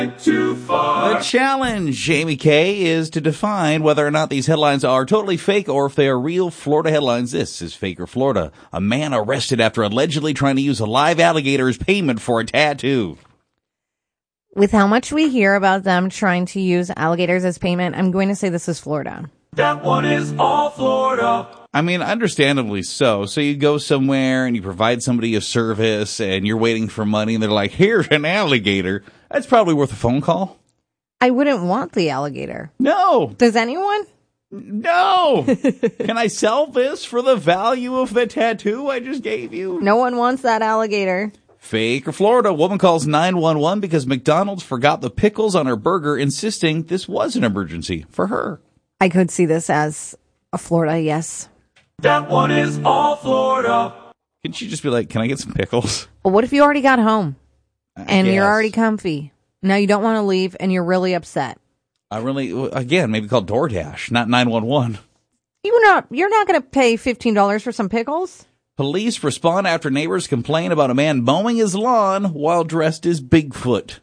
Too far. The challenge, Amy K, is to define whether or not these headlines are totally fake or if they are real Florida headlines. This is Fake or Florida. A man arrested after allegedly trying to use a live alligator as payment for a tattoo. With how much we hear about them trying to use alligators as payment, I'm going to say this is Florida. That one is all Florida. I mean, understandably so. So you go somewhere and you provide somebody a service and you're waiting for money and they're like, here's an alligator. That's probably worth a phone call. I wouldn't want the alligator. No. Does anyone? No. Can I sell this for the value of the tattoo I just gave you? No one wants that alligator. Fake or Florida, woman calls 911 because McDonald's forgot the pickles on her burger, insisting this was an emergency for her. I could see this as a Florida, yes. That one is all Florida. Couldn't you just be like, can I get some pickles? But what if you already got home and you're Yes. already comfy? Now you don't want to leave and you're really upset. Again, maybe call DoorDash, not 911. You're not going to pay $15 for some pickles? Police respond after neighbors complain about a man mowing his lawn while dressed as Bigfoot.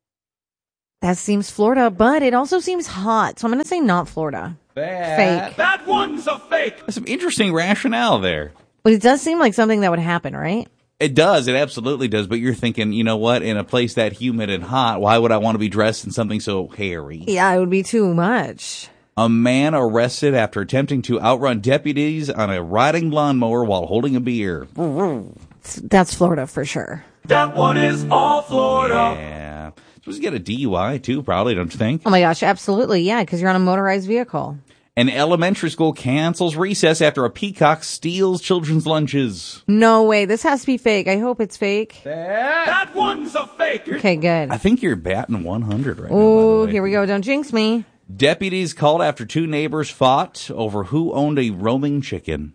That seems Florida, but it also seems hot. So I'm going to say not Florida. Fake. That one's a fake. There's some interesting rationale there. But it does seem like something that would happen, right? It does. It absolutely does. But you're thinking, you know what? In a place that humid and hot, why would I want to be dressed in something so hairy? Yeah, it would be too much. A man arrested after attempting to outrun deputies on a riding lawnmower while holding a beer. That's Florida for sure. That one is all Florida. Yeah. Supposed to get a DUI too, probably, don't you think? Oh my gosh, absolutely. Yeah, because you're on a motorized vehicle. An elementary school cancels recess after a peacock steals children's lunches. No way. This has to be fake. I hope it's fake. That one's a fake. Okay, good. I think you're batting 100 right now. Oh, here we go. Don't jinx me. Deputies called after two neighbors fought over who owned a roaming chicken.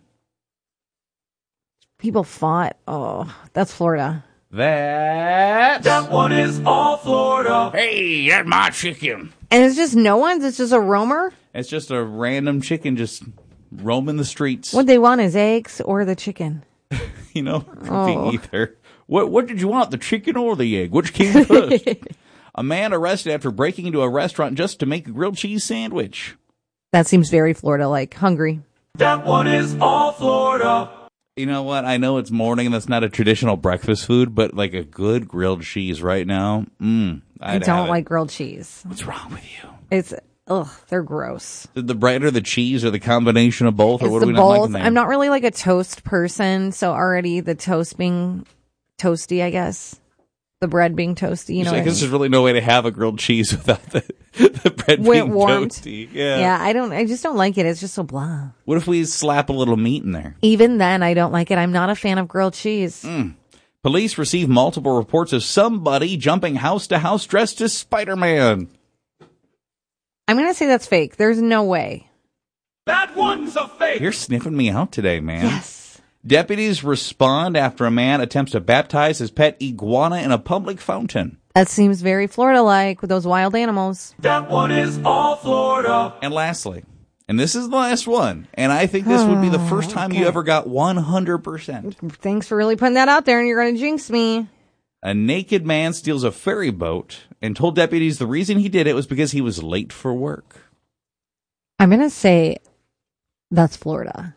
People fought. Oh, that's Florida. That one is all Florida. Hey, that's my chicken. And it's just no one's? It's just a roamer? It's just a random chicken just roaming the streets. What they want is eggs or the chicken. You know, could be either. What did you want, the chicken or the egg? Which came first? A man arrested after breaking into a restaurant just to make a grilled cheese sandwich. That seems very Florida-like. Hungry. That one is all Florida. You know what? I know it's morning and that's not a traditional breakfast food, but like a good grilled cheese right now. I don't like grilled cheese. What's wrong with you? They're gross. The bread or the cheese or the combination of both? Or It's what the do we not like both. in there? I'm not really like a toast person, so already the toast being toasty, I guess. The bread being toasty, you know. Like, there's really no way to have a grilled cheese without the bread being warmed. toasty. Yeah. Yeah, I just don't like it. It's just so blah. What if we slap a little meat in there? Even then, I don't like it. I'm not a fan of grilled cheese. Police receive multiple reports of somebody jumping house to house dressed as Spider-Man. I'm going to say that's fake. There's no way. That one's a fake. You're sniffing me out today, man. Yes. Deputies respond after a man attempts to baptize his pet iguana in a public fountain. That seems very Florida-like with those wild animals. That one is all Florida. And lastly, and this is the last one, and I think this would be the first time you ever got 100%. Thanks for really putting that out there, and you're going to jinx me. A naked man steals a ferry boat and told deputies the reason he did it was because he was late for work. I'm going to say that's Florida.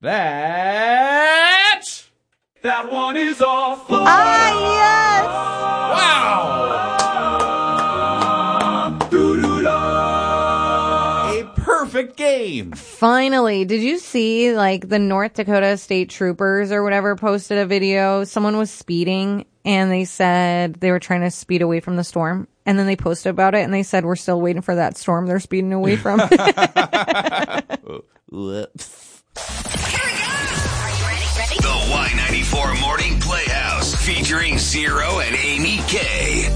That one is all Florida. Ah, wow! A perfect game. Finally. Did you see, like, the North Dakota State Troopers or whatever posted a video? Someone was speeding, and they said they were trying to speed away from the storm. And then they posted about it, and they said, we're still waiting for that storm they're speeding away from. Whoops. Here we go. Are you ready? The Y94 Morning Playhouse featuring Zero and Amy K.